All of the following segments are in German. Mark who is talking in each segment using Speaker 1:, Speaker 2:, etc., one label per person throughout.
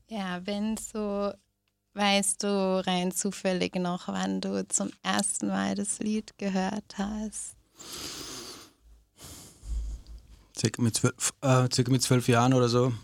Speaker 1: Ja, wenn so, weißt du rein zufällig noch, wann du zum ersten Mal das Lied gehört hast?
Speaker 2: Circa mit 12 Jahren oder so.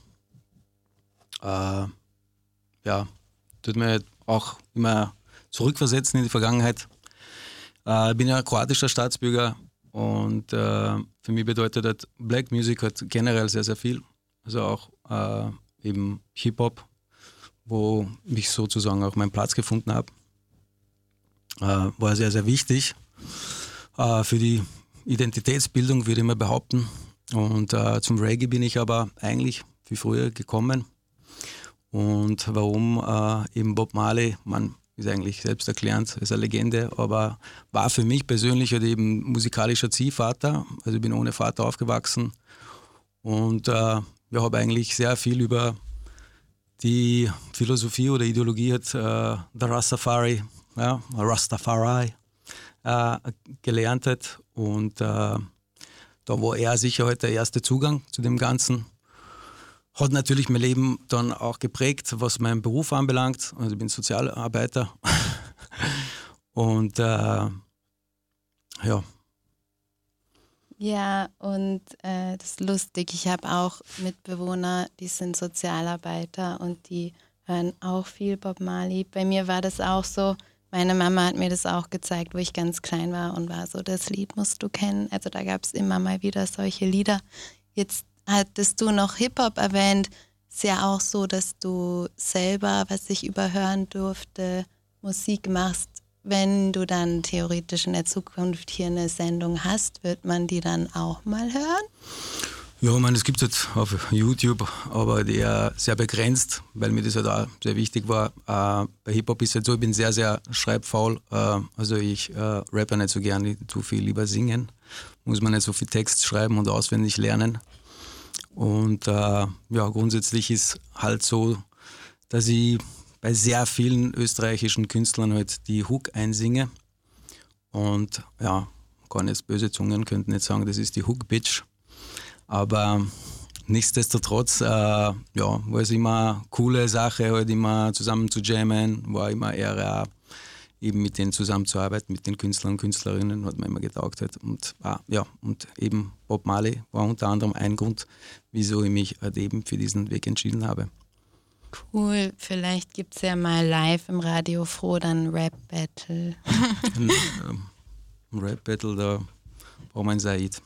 Speaker 2: Ja, tut mir auch immer zurückversetzen in die Vergangenheit. Ich bin ja kroatischer Staatsbürger und für mich bedeutet das Black Music halt generell sehr, sehr viel. Also auch eben Hip-Hop, wo ich sozusagen auch meinen Platz gefunden habe. War sehr, sehr wichtig für die Identitätsbildung, würde ich mal behaupten. Und zum Reggae bin ich aber eigentlich viel früher gekommen. Und warum eben Bob Marley, man ist eigentlich selbsterklärend, ist eine Legende, aber war für mich persönlich halt eben musikalischer Ziehvater. Also ich bin ohne Vater aufgewachsen und habe eigentlich sehr viel über die Philosophie oder Ideologie hat der Rastafari gelernt hat. Und da war er sicher halt der erste Zugang zu dem Ganzen. Hat natürlich mein Leben dann auch geprägt, was meinen Beruf anbelangt. Also ich bin Sozialarbeiter. Und ja.
Speaker 1: Ja, und das ist lustig. Ich habe auch Mitbewohner, die sind Sozialarbeiter und die hören auch viel Bob Marley. Bei mir war das auch so. Meine Mama hat mir das auch gezeigt, wo ich ganz klein war und war so, das Lied musst du kennen. Also da gab es immer mal wieder solche Lieder. Jetzt hattest du noch Hip-Hop erwähnt. Ist ja auch so, dass du selber, was ich überhören durfte, Musik machst. Wenn du dann theoretisch in der Zukunft hier eine Sendung hast, wird man die dann auch mal hören?
Speaker 2: Ja, ich meine, es gibt es jetzt auf YouTube, aber eher sehr begrenzt, weil mir das halt auch sehr wichtig war. Bei Hip-Hop ist es halt so, ich bin sehr, sehr schreibfaul. Also ich rappe nicht so gern, zu viel lieber singen. Muss man nicht so viel Text schreiben und auswendig lernen. Und grundsätzlich ist halt so, dass ich bei sehr vielen österreichischen Künstlern halt die Hook einsinge. Und ja, gar nicht böse Zungen könnten nicht sagen, das ist die Hook-Bitch. Aber nichtsdestotrotz war es immer eine coole Sache, halt immer zusammen zu jammen, war immer eher eben mit denen zusammenzuarbeiten, mit den Künstlern und Künstlerinnen, hat mir immer getaugt. Halt. Und eben Bob Marley war unter anderem ein Grund, wieso ich mich halt eben für diesen Weg entschieden habe.
Speaker 1: Cool, vielleicht gibt es ja mal live im Radio Froh dann Rap-Battle.
Speaker 2: Ein Rap-Battle, da brauchen wir einen Said.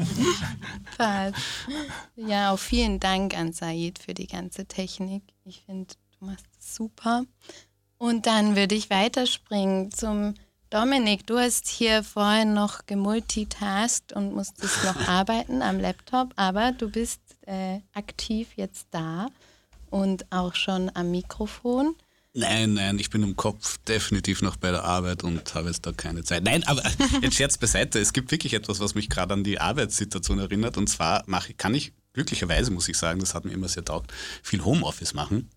Speaker 1: Passt. Ja, auch vielen Dank an Said für die ganze Technik. Ich finde, du machst es super. Und dann würde ich weiterspringen zum Dominik. Du hast hier vorhin noch gemultitaskt und musstest noch arbeiten am Laptop, aber du bist aktiv jetzt da und auch schon am Mikrofon.
Speaker 3: Nein, ich bin im Kopf definitiv noch bei der Arbeit und habe jetzt da keine Zeit. Nein, aber jetzt Scherz beiseite, es gibt wirklich etwas, was mich gerade an die Arbeitssituation erinnert, und zwar kann ich, glücklicherweise muss ich sagen, das hat mir immer sehr taugt, viel Homeoffice machen.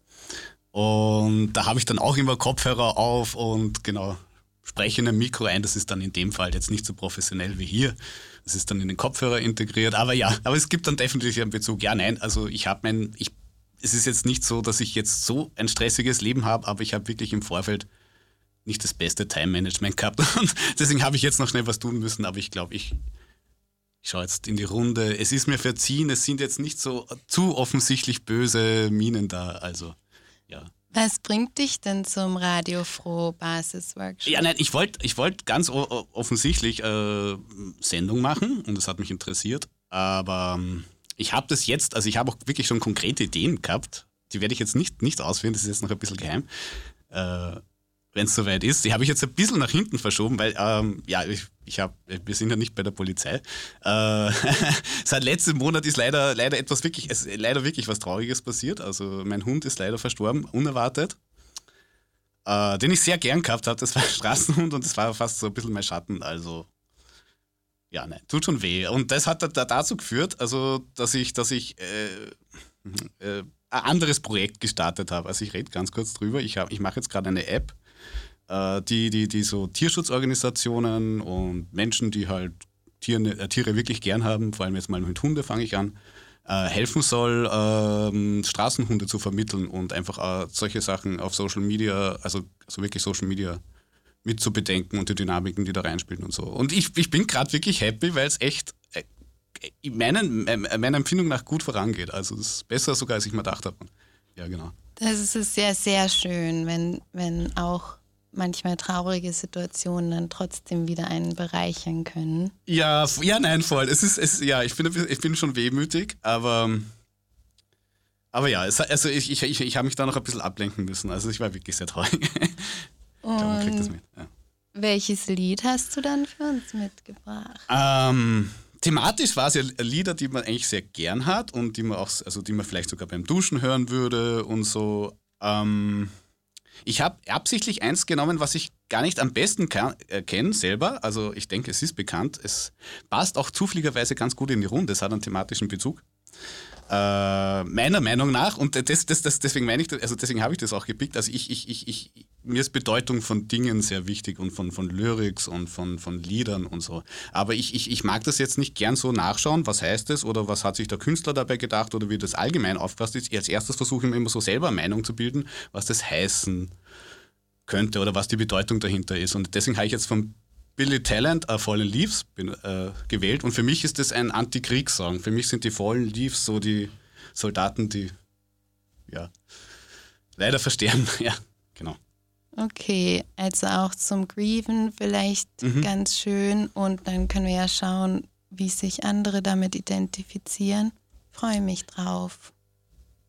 Speaker 3: Und da habe ich dann auch immer Kopfhörer auf und genau, spreche in ein Mikro ein. Das ist dann in dem Fall jetzt nicht so professionell wie hier. Das ist dann in den Kopfhörer integriert. Aber es gibt dann definitiv einen Bezug. Ja, nein, also es ist jetzt nicht so, dass ich jetzt so ein stressiges Leben habe, aber ich habe wirklich im Vorfeld nicht das beste Time-Management gehabt. Und deswegen habe ich jetzt noch schnell was tun müssen, aber ich glaube, ich schaue jetzt in die Runde. Es ist mir verziehen, es sind jetzt nicht so zu offensichtlich böse Minen da, also ja.
Speaker 1: Was bringt dich denn zum Radio Froh Basisworkshop?
Speaker 3: Ja, nein, ich wollt ganz offensichtlich Sendung machen und das hat mich interessiert, aber ich habe das jetzt, also ich habe auch wirklich schon konkrete Ideen gehabt, die werde ich jetzt nicht ausführen, das ist jetzt noch ein bisschen geheim, wenn es soweit ist. Die habe ich jetzt ein bisschen nach hinten verschoben, weil wir sind ja nicht bei der Polizei. Seit letztem Monat ist leider wirklich was Trauriges passiert. Also mein Hund ist leider verstorben, unerwartet. Den ich sehr gern gehabt habe. Das war ein Straßenhund und das war fast so ein bisschen mein Schatten. Also ja, nein, tut schon weh. Und das hat dazu geführt, also dass ich ein anderes Projekt gestartet habe. Also ich rede ganz kurz drüber. Ich mache jetzt gerade eine App, die so Tierschutzorganisationen und Menschen, die halt Tiere wirklich gern haben, vor allem jetzt mal mit Hunde fange ich an, helfen soll, Straßenhunde zu vermitteln und einfach solche Sachen auf Social Media, also wirklich Social Media mitzubedenken und die Dynamiken, die da reinspielen und so. Und ich bin gerade wirklich happy, weil es echt meiner Empfindung nach gut vorangeht. Also es ist besser sogar, als ich mir gedacht habe. Ja, genau.
Speaker 1: Das ist sehr, sehr schön, wenn auch manchmal traurige Situationen dann trotzdem wieder einen bereichern können.
Speaker 3: Ja, nein, voll. Ich bin schon wehmütig, aber ja, ich habe mich da noch ein bisschen ablenken müssen. Also ich war wirklich sehr traurig. Ich glaube, man kriegt das mit. Ja.
Speaker 1: Welches Lied hast du dann für uns mitgebracht?
Speaker 3: Thematisch war es ja Lieder, die man eigentlich sehr gern hat und die man vielleicht sogar beim Duschen hören würde und so. Ich habe absichtlich eins genommen, was ich gar nicht am besten kenne selber. Also ich denke, es ist bekannt. Es passt auch zufälligerweise ganz gut in die Runde. Es hat einen thematischen Bezug. Meiner Meinung nach. Und deswegen meine ich, also deswegen habe ich das auch gepickt. Also mir ist Bedeutung von Dingen sehr wichtig und von Lyrics und von Liedern und so. Aber ich mag das jetzt nicht gern so nachschauen, was heißt es oder was hat sich der Künstler dabei gedacht oder wie das allgemein aufgefasst ist. Als erstes versuche ich mir immer so selber eine Meinung zu bilden, was das heißen könnte oder was die Bedeutung dahinter ist. Und deswegen habe ich jetzt von Billy Talent, Fallen Leaves gewählt und für mich ist das ein Anti-Kriegssong. Für mich sind die Fallen Leaves so die Soldaten, die leider versterben. Ja, genau.
Speaker 1: Okay, also auch zum Grieven vielleicht ganz schön und dann können wir ja schauen, wie sich andere damit identifizieren. Freue mich drauf.